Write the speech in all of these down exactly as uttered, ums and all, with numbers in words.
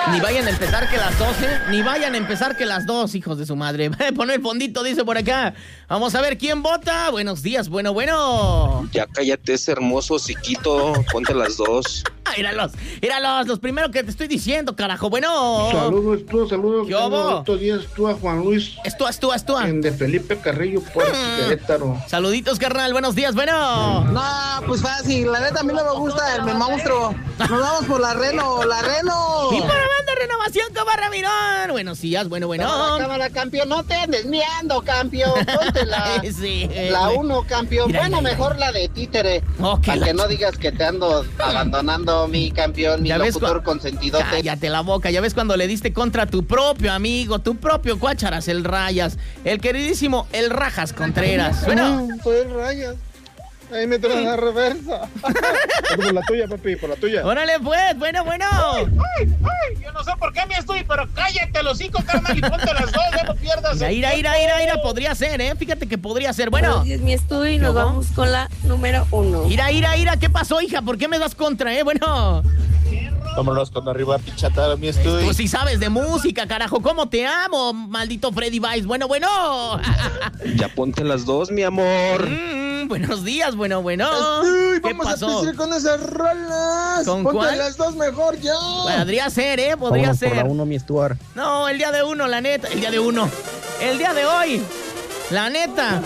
Ni vayan a empezar que las doce, ni vayan a empezar que las dos, hijos de su madre. Poner el fondito, dice por acá. Vamos a ver quién vota. Buenos días, bueno, bueno. Ya cállate ese hermoso hociquito, ponte las dos. Ah, míralos, míralos, los primeros que te estoy diciendo, carajo, bueno. Saludos, tú, saludos. ¿Qué hubo? Estos días tú a Juan Luis. Esto, esto, esto. En de Felipe Carrillo, Puerto Querétaro. Saluditos, carnal, buenos días, bueno. No, pues fácil, la neta a mí no me gusta el monstruo. Nos vamos por la Reno, la Reno. Y para banda Renovación Camarra Mirón. Buenos días, bueno, bueno. Cámara, cámara, campeón, no te andes miando, campeón. Ponte la, sí, la uno, campeón. Mira, bueno, mira, mejor la de títere. Oh, para la que ch... no digas que te ando abandonando, mi campeón, mi locutor cu... consentidote. Cállate la boca, ya ves cuando le diste contra tu propio amigo, tu propio Cuácharas, el Rayas, el queridísimo el Rajas Contreras. Bueno. Mm, soy el Rayas. Ahí me traen la reversa. Por la tuya, papi, por la tuya. Órale, pues, bueno, bueno. Ay, ay, ay, yo no sé por qué me estoy, pero cállate los hocico, carnal, y ponte las dos, ya no pierdas. Mira, ira, ira, ira, ira, podría ser, ¿eh? Fíjate que podría ser, bueno. Es mi estudio y nos ¿Cómo? vamos con la número uno. Ira, ira, ira, ¿qué pasó, hija? ¿Por qué me das contra, eh? Bueno. Vámonos con arriba, pichata, mi estudio. Tú sí sabes de música, carajo. ¿Cómo te amo, maldito Freddy Vice? Bueno, bueno. Ya ponte las dos, mi amor. Mm, buenos días, bueno, bueno. Uy, ¿Qué vamos pasó? a empezar con esas rolas. ¿Con Ponte cuál? las dos mejor ya. Podría ser, ¿eh? Podría Vámonos ser. por la uno, mi Stuart. No, el día de uno, la neta. El día de uno. El día de hoy. La neta.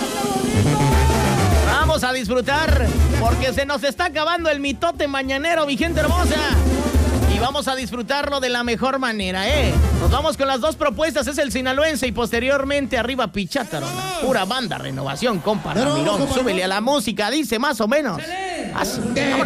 Vamos a disfrutar porque se nos está acabando el mitote mañanero, mi gente hermosa. Y vamos a disfrutarlo de la mejor manera, ¿eh? Nos vamos con las dos propuestas. Es el sinaloense y posteriormente arriba Pichátaro. Pura banda Renovación, compa Ramirón. Súbele a la música, dice más o menos. Así. Vámonos.